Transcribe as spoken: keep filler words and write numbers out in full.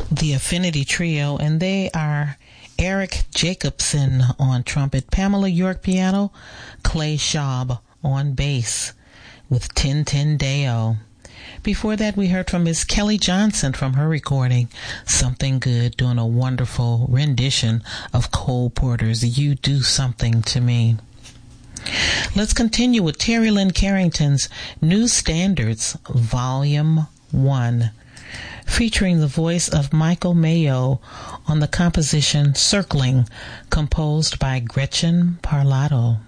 the Affinity Trio, and they are Eric Jacobson on trumpet, Pamela York piano, Clay Schaub on bass with Tin Tin Deo. Before that, we heard from Miss Kelly Johnson from her recording, Something Good, doing a wonderful rendition of Cole Porter's You Do Something to Me. Let's continue with Terry Lynn Carrington's New Standards, Volume one, featuring the voice of Michael Mayo on the composition Circling, composed by Gretchen Parlato.